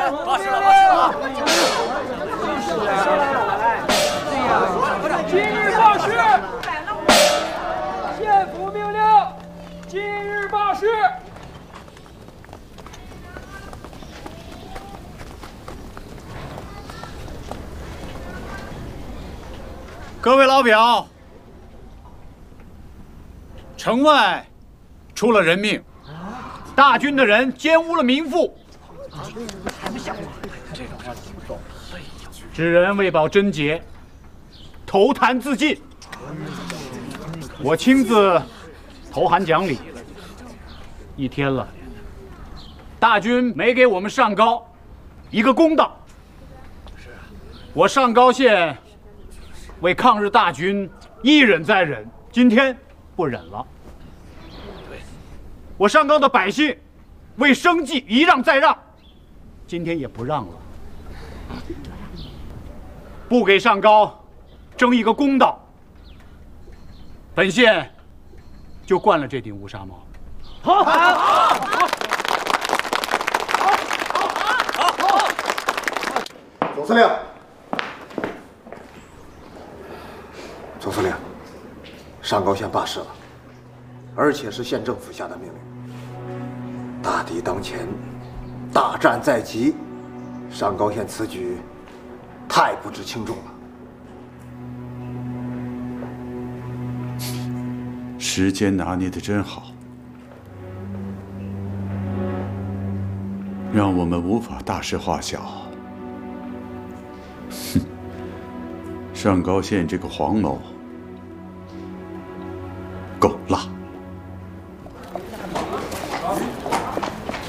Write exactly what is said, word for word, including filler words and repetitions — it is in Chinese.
罢市了，罢市了！ 今日罢市！县府命令，今日罢市！ 各位老表，城外出了人命，大军的人奸污了民妇，知人为保贞洁，投坛自尽。我亲自投函讲理，一天了，大军没给我们上高一个公道。我上高县为抗日大军一忍再忍，今天不忍了。我上高的百姓为生计一让再让，今天也不让了。不给上高争一个公道，本县就冠了这顶乌纱帽。好，好，好，好，好， 总司令。总司令，上高县罢市了，而且是县政府下的命令。大敌当前，大战在即，上高县此举太不知轻重了。 时间拿捏得真好，让我们无法大事化小。哼，上高县这个黄某